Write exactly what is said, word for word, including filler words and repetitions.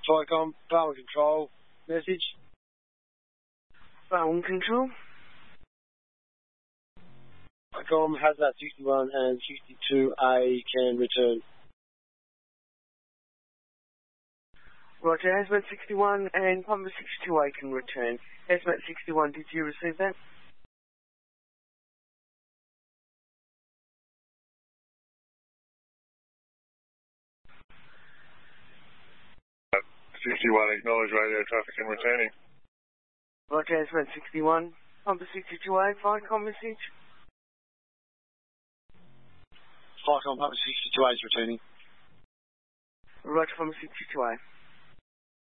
Flycom, Barwon Control, message. Barwon Control. Flycom, Hazmat sixty-one and sixty-two A can return. Roger, Hazmat sixty-one and Pumper sixty-two A can return. Hazmat sixty-one, did you receive that? sixty-one, acknowledge radio traffic and returning. Roger, Hazmat sixty-one, Pumper sixty-two A, Flycom message. Flycom, Pumper sixty-two A is returning. Roger, Pumper sixty-two A.